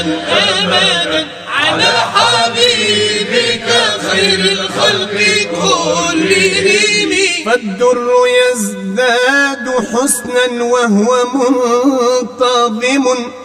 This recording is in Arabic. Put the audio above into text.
أمانا على حبيبك خير الخلق كلهم. فالدر يزداد حسنا وهو منتظم